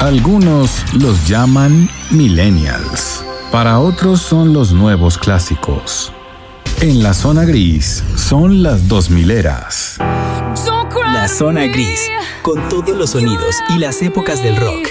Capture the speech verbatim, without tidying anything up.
Algunos los llaman millennials. Para otros son los nuevos clásicos. En la zona gris son las dos mileras. La zona gris, con todos los sonidos y las épocas del rock.